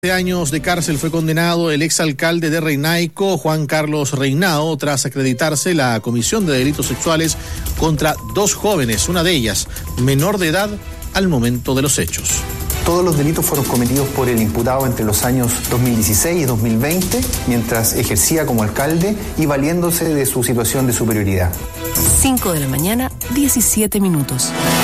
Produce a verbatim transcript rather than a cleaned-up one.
años de cárcel fue condenado el exalcalde de Reinaico, Juan Carlos Reinao, tras acreditarse la comisión de delitos sexuales contra dos jóvenes, una de ellas menor de edad al momento de los hechos. Todos los delitos fueron cometidos por el imputado entre los años dos mil dieciséis y dos mil veinte, mientras ejercía como alcalde y valiéndose de su situación de superioridad. cinco de la mañana, diecisiete minutos.